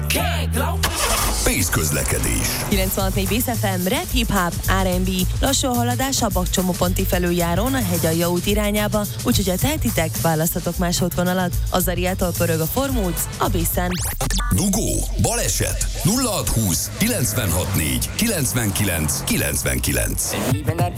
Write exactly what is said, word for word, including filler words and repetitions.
Pész közlekedés. kilencvenhat négy Bész ef em, rap, hip-hop, er end bé. Lassú a haladás a Bakcsomóponti felüljárón a Hegyalja út irányába, úgyhogy ha tehetitek, választhatok más útvonalat. Az Ariától pörög a Formúc, a Bészen. Dugó, baleset, nulla hat húsz, kilencvenhat négy, kilencvenkilenc, kilencvenkilenc.